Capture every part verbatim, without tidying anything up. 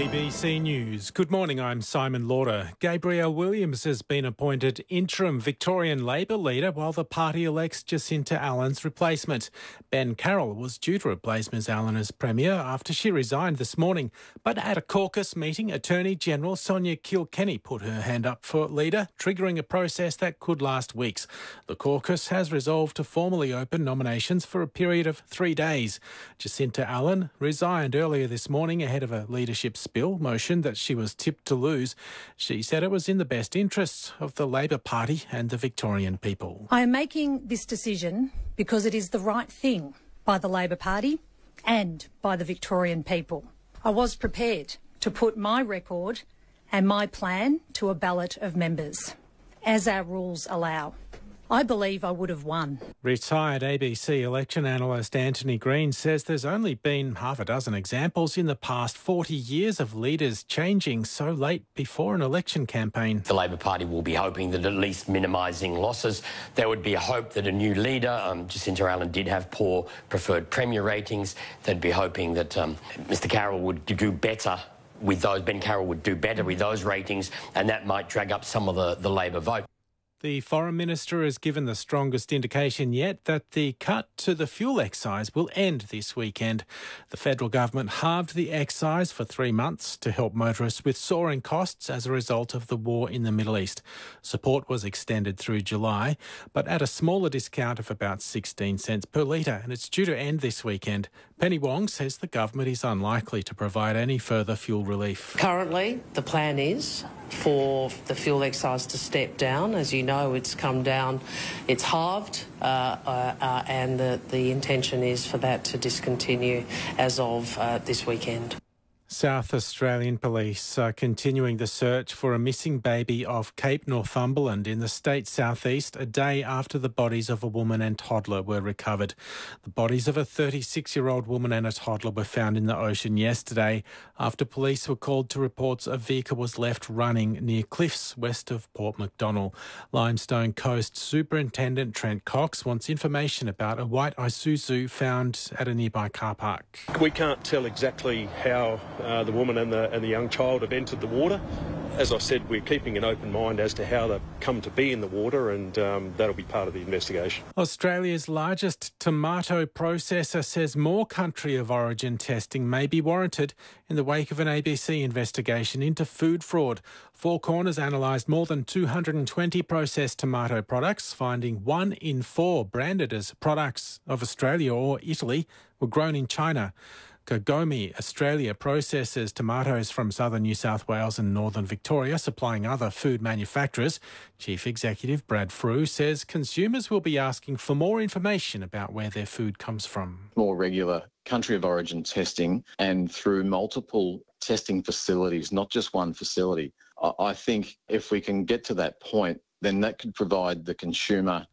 A B C News. Good morning, I'm Simon Lauder. Gabrielle Williams has been appointed interim Victorian Labor leader while the party elects Jacinta Allen's replacement. Ben Carroll was due to replace Ms Allen as Premier after she resigned this morning. But at a caucus meeting, Attorney General Sonia Kilkenny put her hand up for leader, triggering a process that could last weeks. The caucus has resolved to formally open nominations for a period of three days. Jacinta Allen resigned earlier this morning ahead of a leadership spill motion that she was tipped to lose. She said it was in the best interests of the Labor Party and the Victorian people. I am making this decision because it is the right thing by the Labor Party and by the Victorian people. I was prepared to put my record and my plan to a ballot of members, as our rules allow. I believe I would have won. Retired A B C election analyst Anthony Green says there's only been half a dozen examples in the past forty years of leaders changing so late before an election campaign. The Labor Party will be hoping that at least minimising losses. There would be a hope that a new leader, um, Jacinta Allen did have poor preferred Premier ratings. They'd be hoping that um, Mr Carroll would do better with those, Ben Carroll would do better with those ratings, and that might drag up some of the, the Labor vote. The Foreign Minister has given the strongest indication yet that the cut to the fuel excise will end this weekend. The federal government halved the excise for three months to help motorists with soaring costs as a result of the war in the Middle East. Support was extended through July, but at a smaller discount of about sixteen cents per litre, and it's due to end this weekend. Penny Wong says the government is unlikely to provide any further fuel relief. Currently, the plan is for the fuel excise to step down. As you know, it's come down, it's halved, uh, uh, uh, and the, the intention is for that to discontinue as of uh, this weekend. South Australian police are continuing the search for a missing baby off Cape Northumberland in the state's southeast a day after the bodies of a woman and toddler were recovered. The bodies of a thirty-six-year-old woman and a toddler were found in the ocean yesterday after police were called to reports a vehicle was left running near cliffs west of Port Macdonnell. Limestone Coast Superintendent Trent Cox wants information about a white Isuzu found at a nearby car park. We can't tell exactly how Uh, the woman and the, and the young child have entered the water. As I said, we're keeping an open mind as to how they've come to be in the water, and um, that'll be part of the investigation. Australia's largest tomato processor says more country of origin testing may be warranted in the wake of an A B C investigation into food fraud. Four Corners analysed more than two hundred twenty processed tomato products, finding one in four branded as products of Australia or Italy were grown in China. Kagomi Australia processes tomatoes from southern New South Wales and northern Victoria, supplying other food manufacturers. Chief Executive Brad Frew says consumers will be asking for more information about where their food comes from. More regular country of origin testing and through multiple testing facilities, not just one facility. I think if we can get to that point, then that could provide the consumer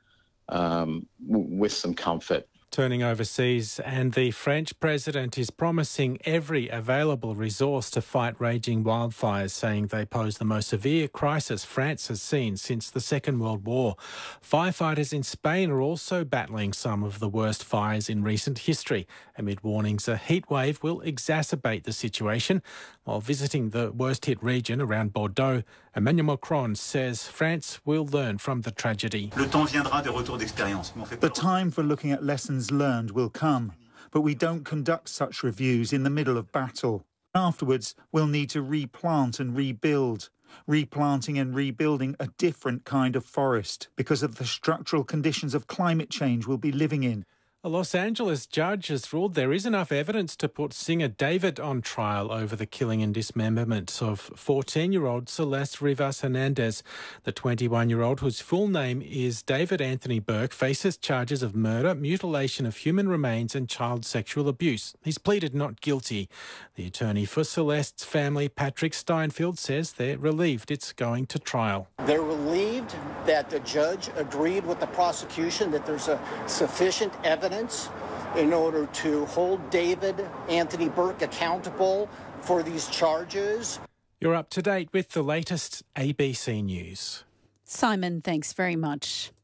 um, with some comfort. Turning overseas, and the French president is promising every available resource to fight raging wildfires, saying they pose the most severe crisis France has seen since the Second World War. Firefighters in Spain are also battling some of the worst fires in recent history, amid warnings a heat wave will exacerbate the situation. While visiting the worst-hit region around Bordeaux, Emmanuel Macron says France will learn from the tragedy. The time for looking at lessons learned will come, but we don't conduct such reviews in the middle of battle. Afterwards, we'll need to replant and rebuild. Replanting and rebuilding a different kind of forest because of the structural conditions of climate change we'll be living in. A Los Angeles judge has ruled there is enough evidence to put singer David on trial over the killing and dismemberment of fourteen-year-old Celeste Rivas Hernandez. The twenty-one-year-old, whose full name is David Anthony Burke, faces charges of murder, mutilation of human remains and child sexual abuse. He's pleaded not guilty. The attorney for Celeste's family, Patrick Steinfeld, says they're relieved it's going to trial. They're relieved that the judge agreed with the prosecution that there's a sufficient evidence in order to hold David Anthony Burke accountable for these charges. You're up to date with the latest A B C News. Simon, thanks very much.